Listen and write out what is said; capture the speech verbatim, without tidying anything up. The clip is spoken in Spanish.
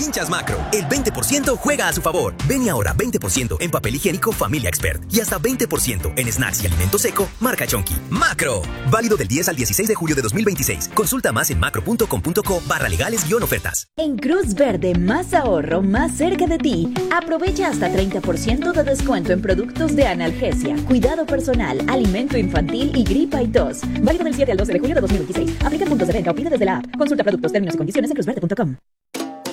hinchas Macro. El veinte por ciento juega a su favor. Ven y ahora veinte por ciento en papel higiénico Familia Expert y hasta veinte por ciento en snacks y alimento seco marca Chonky. Macro. Válido del diez al dieciséis de julio de dos mil veintiséis. Consulta más en macro punto com punto co barra legales guión ofertas. En Cruz Verde, más ahorro, más cerca de ti. Aprovecha hasta treinta por ciento de descuento en productos de analgesia, cuidado personal, alimento infantil y gripa y tos. Válido del siete al doce de julio de dos mil veintiséis. Aplica puntos de venta o pide desde la app. Consulta productos, términos y condiciones en cruz verde punto com.